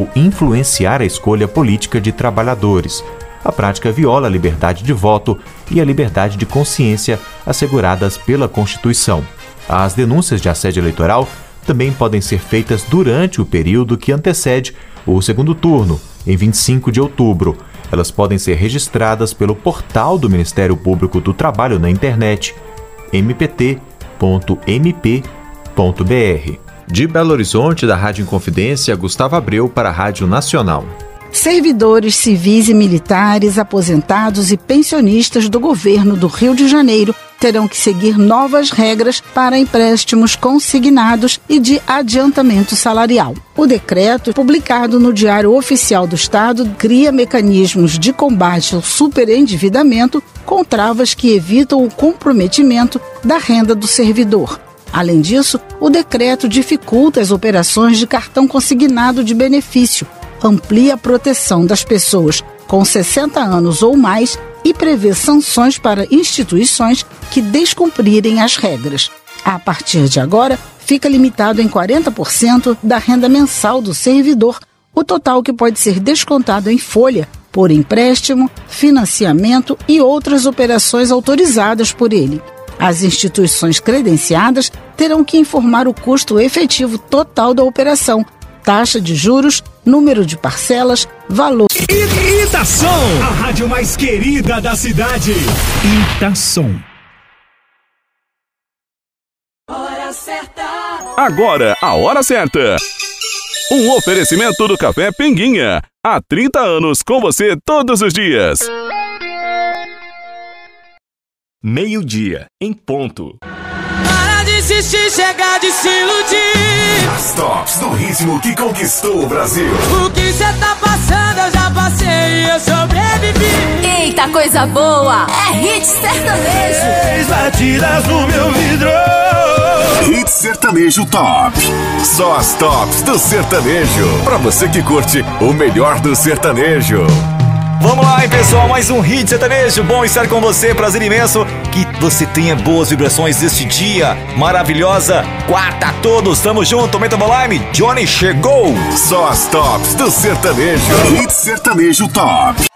influenciar a escolha política de trabalhadores. A prática viola a liberdade de voto e a liberdade de consciência asseguradas pela Constituição. As denúncias de assédio eleitoral também podem ser feitas durante o período que antecede o segundo turno, em 25 de outubro. Elas podem ser registradas pelo portal do Ministério Público do Trabalho na internet, mpt.mp.br. De Belo Horizonte, da Rádio Inconfidência, Gustavo Abreu para a Rádio Nacional. Servidores civis e militares, aposentados e pensionistas do governo do Rio de Janeiro terão que seguir novas regras para empréstimos consignados e de adiantamento salarial. O decreto, publicado no Diário Oficial do Estado, cria mecanismos de combate ao superendividamento com travas que evitam o comprometimento da renda do servidor. Além disso, o decreto dificulta as operações de cartão consignado de benefício, amplia a proteção das pessoas com 60 anos ou mais e prevê sanções para instituições que descumprirem as regras. A partir de agora, fica limitado em 40% da renda mensal do servidor, o total que pode ser descontado em folha por empréstimo, financiamento e outras operações autorizadas por ele. As instituições credenciadas terão que informar o custo efetivo total da operação, taxa de juros, número de parcelas, valor. Itação, a rádio mais querida da cidade. Itação. Hora certa. Agora, a hora certa. Um oferecimento do Café Pinguinha. Há 30 anos com você todos os dias. 12:00, em ponto. Para de insistir, chega de se iludir. As tops do ritmo que conquistou o Brasil. O que cê tá passando eu já passei e eu sobrevivi. Eita, coisa boa! É hit sertanejo. 6 batidas no meu vidro. Hit sertanejo top. Só as tops do sertanejo. Pra você que curte o melhor do sertanejo. Vamos lá, hein, pessoal, mais um hit sertanejo. Bom estar com você, prazer imenso. Que você tenha boas vibrações deste dia. Maravilhosa quarta a todos, tamo junto, aumenta o volume. Johnny chegou. Só as tops do sertanejo. Hit sertanejo top.